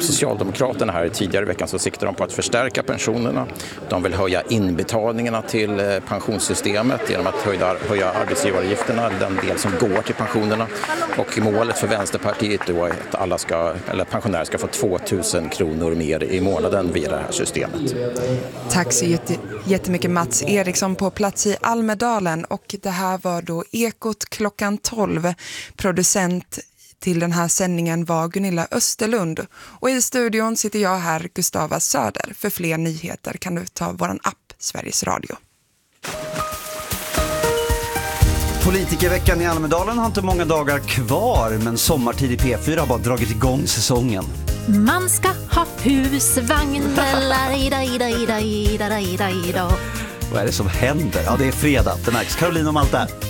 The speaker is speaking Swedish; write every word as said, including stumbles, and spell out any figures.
Socialdemokraterna här tidigare i veckan så siktar de på att förstärka pensionerna. De vill höja inbetalningarna till pensionssystemet genom att höja, höja arbetsgivaravgifterna, den del som går till pensionerna. Och målet för Vänsterpartiet då är att alla ska, eller pensionärer ska få tvåtusen kronor mer i månaden via det här systemet. Tack så jättemycket Mats Eriksson på plats i Almedalen, och det här var då Ekot klockan tolv. Producent till den här sändningen var Gunilla Österlund, och i studion sitter jag här, Gustava Söder. För fler nyheter kan du ta våran app Sveriges Radio. Politikerveckan i Almedalen har inte många dagar kvar, men sommartid i P fyra har bara dragit igång säsongen. Man ska ha husvagn. Ida, ida, ida, ida, ida, ida. Vad är det som händer? Ja, det är fredag. Det märks. Caroline om allt där.